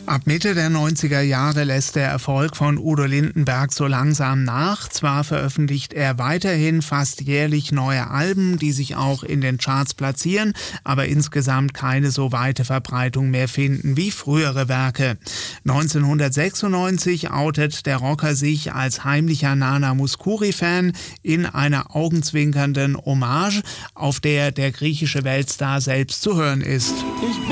Ab Mitte der 90er Jahre lässt der Erfolg von Udo Lindenberg so langsam nach. Zwar veröffentlicht er weiterhin fast jährlich neue Alben, die sich auch in den Charts platzieren, aber insgesamt keine so weite Verbreitung mehr finden wie frühere Werke. 1996 outet der Rocker sich als heimlicher Nana Mouskouri-Fan in einer augenzwinkernden Hommage, auf der der griechische Weltstar selbst zu hören ist.